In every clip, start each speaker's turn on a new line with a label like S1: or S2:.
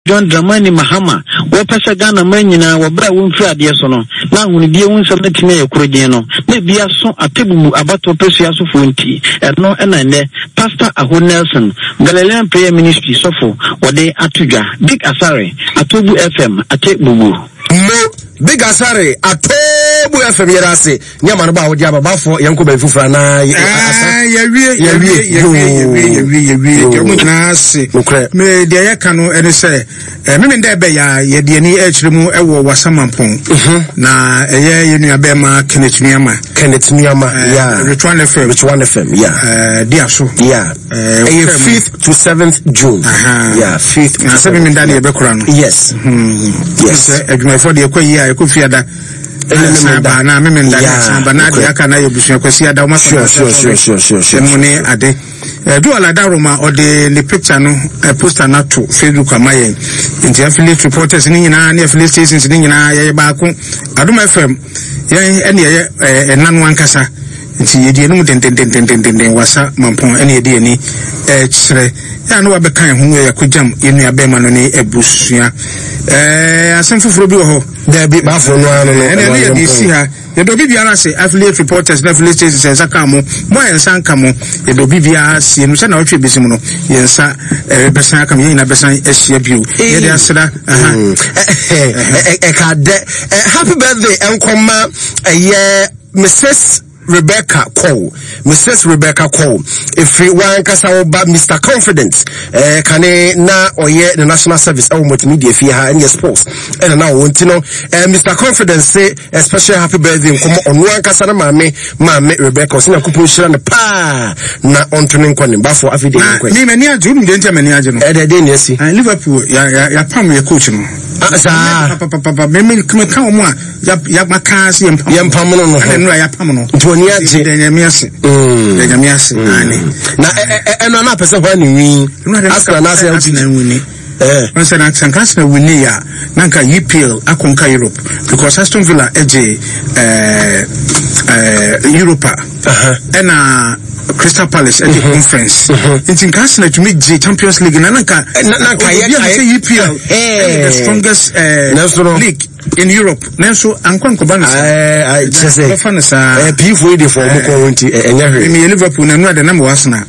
S1: John Dramani Mahama, Wapasa Ghana Manina, Wabra Winfred Yasono, now when the own Sabatine Kurodiano, maybe a son a table about Opesiaso Funti, and no and Pastor Aho Nelson, Galilean Prayer Ministry, Sofo, Wade Atuga, Big Asare, Atobu FM, Atebubu.
S2: Big Asare, Atobu FM Yerase, Yamanaba, Yababa for Yanko Befufana,
S3: me de Yakano and say, Mimin Debeya, Yediani Echrimu, Ewo Wasamampon, na Aya Bema, Kenneth Niama, yeah, which one FM, yeah, Diaso, yeah,
S2: 5th to 7th June, yeah, 5th to 7th
S3: Mindani Bekurano,
S2: yes, yes,
S3: for the Equia, Kufiada. Na mimi ndani banadi akana yobusu kwesi ada uma
S2: sure
S3: money ade do ala daroma or the picture no poster na to Facebook amaye nti affiliate reporters ni nyina na affiliate stations ni nyina ye ba ko Aduma FM ye ene ye nanu ankasa nti ye die no den wasa mampon ene ye die ni kyere ya no abekan ho ye kojam ye nua be ma no ni ebusua asemfufuro bi ho
S2: there be ba for no
S3: ene ye si ha ye do bibia say affiliate reporters na affiliate stations ensaka mo ensa nka mo ye do bibia si no se na otwe besimu no ye nsa besan aka ye na besan ehia bio ye de aseda
S2: happy birthday enkoma Mrs. Rebecca Cole. If we want kasa oba Mr. Confidence, kane na oye the national service or multimedia fiha and your sports. And now want to know, Mr. Confidence say a special happy birthday come on one kasa na mame Rebecca. Sina kupushira na pa na ontuning kwa nimba for every day.
S3: Ni meni aju, mdenja meni aju no.
S2: Day nesi.
S3: Liverpool ya pam ya coach no. Papa memi kumeka omwa ya makasi
S2: ya mpam no.
S3: Ya pam no.
S2: Toniaje
S3: Denyamiase
S2: na na pesa hwa ni wi askara na say
S3: na wini once na Sankasna wini ya nanka EPL akonka Europe because Aston Villa eje Europa Crystal Palace eje conference it's in Kasna to meet the Champions League nanka EPL the strongest league in Europe. Nenso ankwanko ba no
S2: say people dey for mo quarantine
S3: me Liverpool na no de na mo Arsenal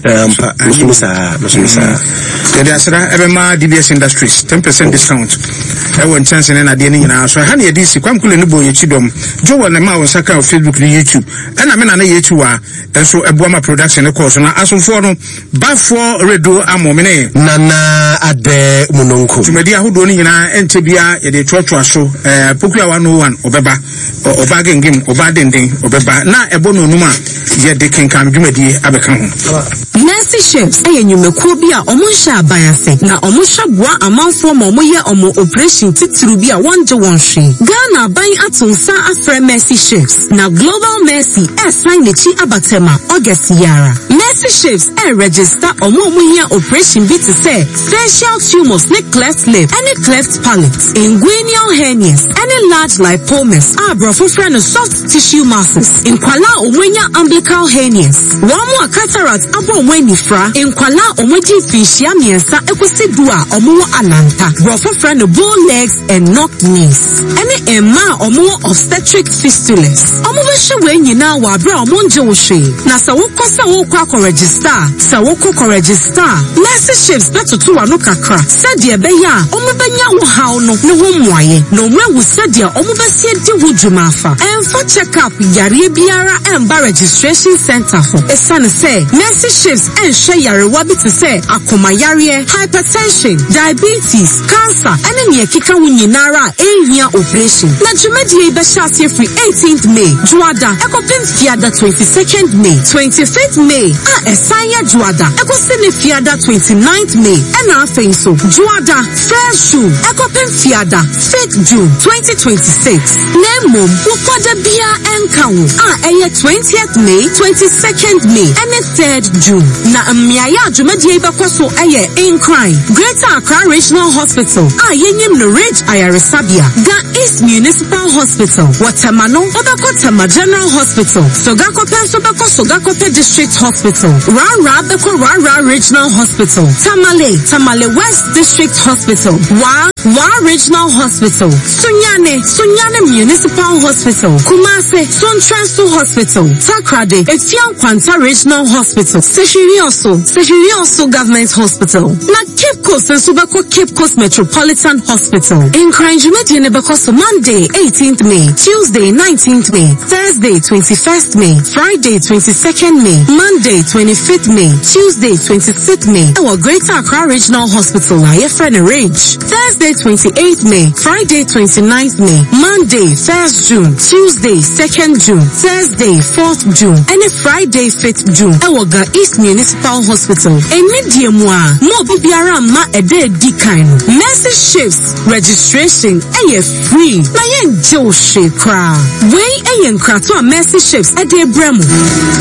S2: mususa
S3: the asra ebema DBS Industries 10% discount e won chance na de ni nyina so ha na ye DC kwamkule no boye chidom jowo na ma won saka Facebook ni YouTube na me na ye chiwa enso ebuama production e course na asofo no ba for radio amomene
S2: na ade munonko
S3: tumedi ahodo ni nyina entebia ye de twotwa so Pokua 101 obeba oba gengem oba denden obeba na ebo no numa ye de kenkan dwumadi abeka ho
S4: Nancy Chefs enyumekuo bi a omonsha abayase na omonsha boa amanfo ma omoye omo operation titru bi a wonje wonhwe Ghana ban atonsa afre Mercy Chefs na Global Mercy sign the chi abatema August yara Mercy Chefs register omoye operation bi to say facial tumors ne cleft lip any cleft palate inguinal hernias any large lipomas brofo friend soft tissue masses inkwala omwenya umbilical hernias wamu cataract abo mweni fra inkwala omweji finchia miensa ekosidua omo ananta brofo friend bone legs and knock knees any emma omo obstetric fistulas omo be hwe nyina wa bra omo nje wo hwe na sa wokosa wo kwa register sa woko register Mercy Chefs betutu wa no kakra sadia be ya omo benya wo haw no ne wo muaye no mwe sadia omo besie di wudwuma afa for check up yare biara emba registration center for esane say Mercy Chefs share yare wabi to say akoma yare hypertension diabetes cancer ene ne kika wunyinara ehia operation na jumadi be share free 18th May juada ekopim fiada 22nd May 25th May esanya juada ekosene fiada 29th May ena afenso juada fair shoe ekopim fiada 5th June 2026 Nemo ukwada bia enkawo eye 20th May 22nd May and 3rd June na miaya jumadi bekoso eye in crime Greater Accra Regional Hospital yenyim no Ridge Ayaresabia Ga East Municipal Hospital Watermano Odakotama General Hospital Sogakota Ebianso beko Sogakope District Hospital, Rara beko Rara Regional Hospital, Tamale West District Hospital, Wa Regional Hospital, Sunyane Municipal Hospital, Kumase Sontranso Hospital, Takrade Efian Kwanta Regional Hospital, Seshirioso Government Hospital, na Cape Coast and Subako Cape Coast Metropolitan Hospital. In Kranjumet Yenebakoso Monday 18th May, Tuesday 19th May, Thursday 21st May, Friday 22nd May, Monday 25th May, Tuesday 26th May. Our Greater Accra Regional Hospital, Ayefren Range. Thursday 28th May, Friday 29th May, Monday 1st June, Tuesday 2nd June, Thursday 4th June, and a Friday 5th June. Our East Municipal Hospital. A medium mo bibiara ma ede dikaino. Mercy Ships registration free. Na yen jo she kra. We yen kra to Mercy Ships ede bremo.